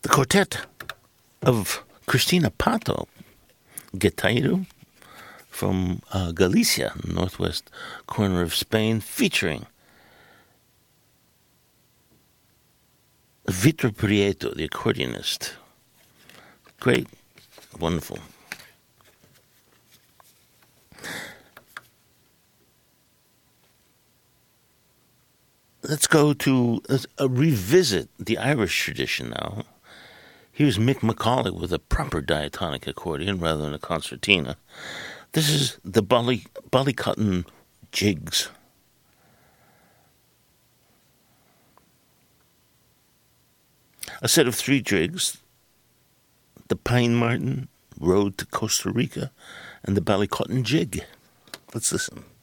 The quartet of Cristina Pato, Guitarro, from Galicia, northwest corner of Spain, featuring Vitor Prieto, the accordionist. Great, wonderful. Let's go to revisit the Irish tradition now. Here's Mick McCauley with a proper diatonic accordion rather than a concertina. This is the Ballycotton Jigs. A set of 3 jigs, the Pine Martin, Road to Costa Rica, and the Ballycotton Jig. Let's listen.